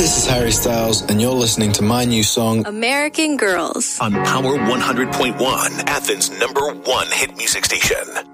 This is Harry Styles, and you're listening to my new song, American Girls, on Power 100.1, Athens' #1 hit music station.